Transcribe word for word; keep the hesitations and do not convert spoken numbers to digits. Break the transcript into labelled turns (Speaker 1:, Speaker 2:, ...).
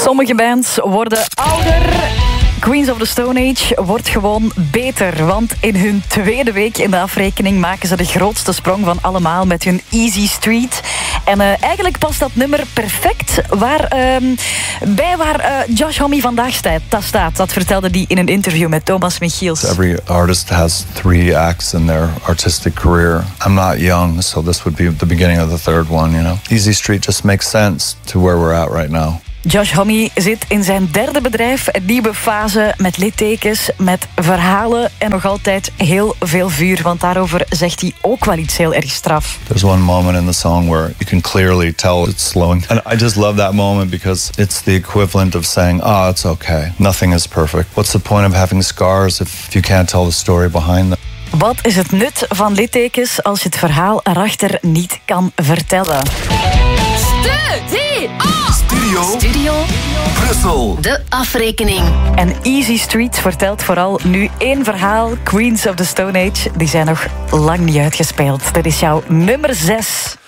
Speaker 1: Sommige bands worden ouder. Queens of the Stone Age wordt gewoon beter. Want in hun tweede week in de afrekening maken ze de grootste sprong van allemaal met hun Easy Street. En uh, eigenlijk past dat nummer perfect waar, uh, bij waar uh, Josh Homme vandaag staat, dat staat. Dat vertelde hij in een interview met Thomas Michiels.
Speaker 2: Every artist has three acts in their artistic career. I'm not young, so this would be the beginning of the third one, you know. Easy Street just makes sense to where we're at right now.
Speaker 1: Josh Homme zit in zijn derde bedrijf, een nieuwe fase met littekens, met verhalen en nog altijd heel veel vuur. Want daarover zegt hij ook wel iets heel erg straf.
Speaker 2: There's one moment in the song where you can clearly tell it's slowing. And I just love that moment because it's the equivalent of saying, ah, oh, it's okay. Nothing is perfect. What's the point of having scars if you can't tell the story behind them?
Speaker 1: Wat is het nut van littekens als je het verhaal erachter niet kan vertellen?
Speaker 3: Studio. Studio Brussel. De afrekening.
Speaker 1: En Easy Street vertelt vooral nu één verhaal. Queens of the Stone Age, die zijn nog lang niet uitgespeeld. Dat is jouw nummer zes.